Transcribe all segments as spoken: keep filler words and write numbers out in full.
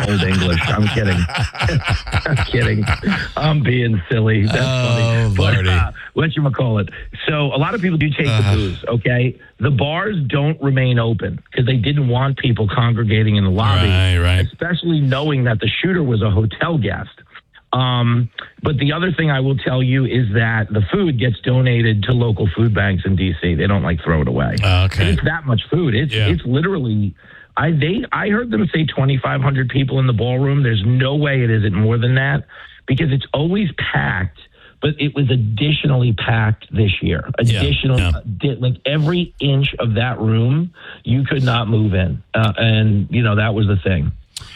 Old English. I'm kidding. I'm kidding. I'm being silly. That's oh, funny. But, Lordy. uh, whatchamacallit. So a lot of people do take uh, the booze, okay? The bars don't remain open because they didn't want people congregating in the lobby, right, right. especially knowing that the shooter was a hotel guest. Um, but the other thing I will tell you is that the food gets donated to local food banks in D C. They don't like throw it away. Uh, okay. It's that much food. It's yeah. it's literally. I they I heard them say twenty-five hundred people in the ballroom. There's no way it isn't more than that because it's always packed. But it was additionally packed this year. Additional, yeah, yeah. like every inch of that room, you could not move in, uh, and you know that was the thing.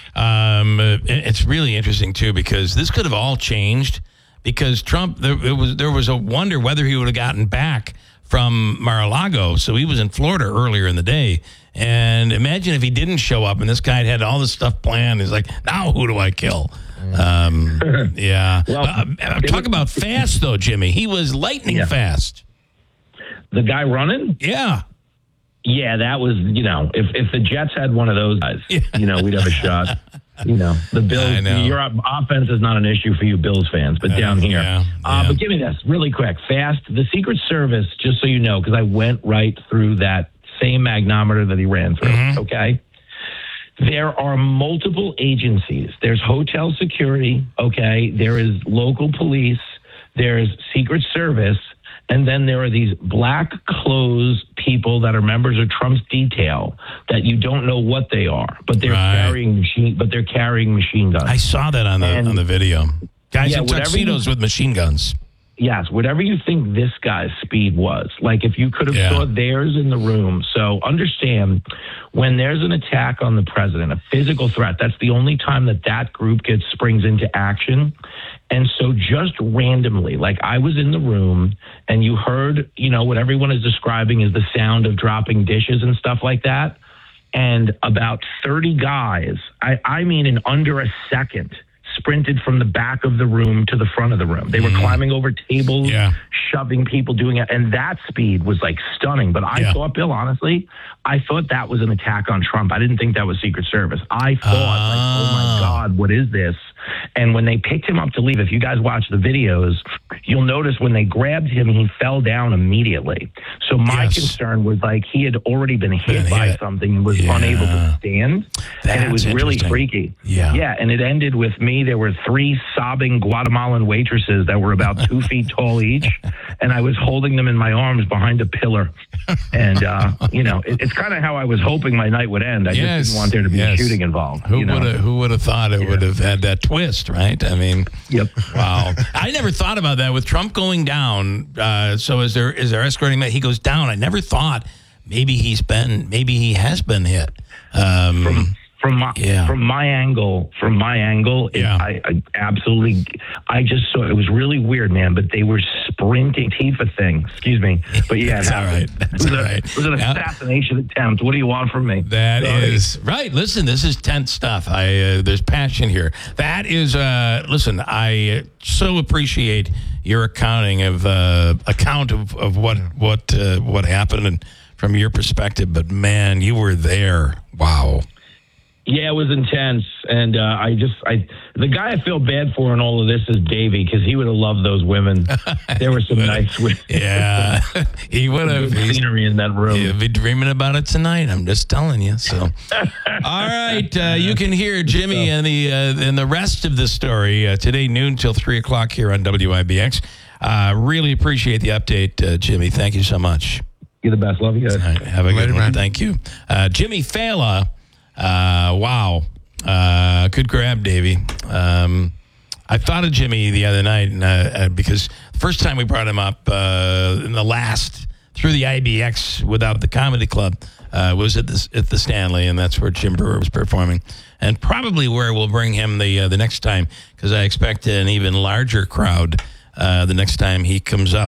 Um, it's really interesting too because this could have all changed because Trump. There it was there was a wonder whether he would have gotten back from Mar-a-Lago. So he was in Florida earlier in the day, and imagine if he didn't show up and this guy had all this stuff planned. He's like, now who do I kill? Um, yeah. Well, uh, talk about fast though, Jimmy. He was lightning yeah. fast. The guy running? Yeah. Yeah, that was, you know, if, if the Jets had one of those guys, yeah. you know, we'd have a shot. You know, the Bills, know. your offense is not an issue for you Bills fans, but down here. Yeah, uh, yeah. But give me this really quick, fast. The Secret Service, just so you know, because I went right through that same magnometer that he ran through, mm-hmm. okay? There are multiple agencies. There's hotel security, okay? There is local police. There's Secret Service. And then there are these black clothes people that are members of Trump's detail that you don't know what they are, but they're right. carrying machine, but they're carrying machine guns. I saw that on the and, on the video. Guys yeah, in tuxedos you, with machine guns. Yes, whatever you think this guy's speed was, like if you could have yeah. saw theirs in the room. So understand, when there's an attack on the president, a physical threat, that's the only time that that group gets springs into action. And so just randomly, like I was in the room and you heard, you know, what everyone is describing is the sound of dropping dishes and stuff like that. And about thirty guys, I, I mean in under a second, sprinted from the back of the room to the front of the room. They were mm. climbing over tables, yeah. shoving people, doing it. And that speed was like stunning. But I yeah. thought, Bill, honestly, I thought that was an attack on Trump. I didn't think that was Secret Service. I thought, uh. like, oh my God, what is this? And when they picked him up to leave, if you guys watch the videos, you'll notice when they grabbed him, he fell down immediately. So my yes. concern was like he had already been hit been by hit. something and was yeah. unable to stand. That's and it was really freaky. Yeah. Yeah. And it ended with me. There were three sobbing Guatemalan waitresses that were about two feet tall each. And I was holding them in my arms behind a pillar. And, uh, you know, it, it's kind of how I was hoping my night would end. I yes. just didn't want there to be yes. shooting involved. Who you know? would have Who would have thought it yeah. would have had that twist, right? I mean, yep. Wow. I never thought about that with Trump going down. Uh, so is there is there escorting that he goes down? I never thought maybe he's been maybe he has been hit. Um, from from my yeah. from my angle, from my angle, it, yeah. I, I absolutely. I just saw it was really weird, man. But they were sprinting. Tifa thing, excuse me. But yeah, that's all right. That's it was, all a, right. it was an assassination attempt. What do you want from me? That Sorry. is right. Listen, this is tense stuff. I uh, there's passion here. That is. Uh, listen, I uh, so appreciate your accounting of uh, account of, of what what uh, what happened and from your perspective. But man, you were there. Wow. Yeah, it was intense, and uh, I just, I the guy I feel bad for in all of this is Davey, because he would have loved those women. There were some nice women. Yeah, he would have. Scenery in that room. He'll be dreaming about it tonight. I'm just telling you. So, all right, uh, you can hear Jimmy and the uh, and the rest of the story uh, today noon till three o'clock here on W I B X. Uh, really appreciate the update, uh, Jimmy. Thank you so much. You're the best. Love you guys. Right, have a good one. Thank you, uh, Jimmy Fala. Uh, wow. Uh, good grab, Davey. Um, I thought of Jimmy the other night and, uh, uh, because the first time we brought him up uh, in the last, through the I B X without the comedy club, uh, was at the, at the Stanley, and that's where Jim Brewer was performing. And probably where we'll bring him the, uh, the next time, because I expect an even larger crowd uh, the next time he comes up.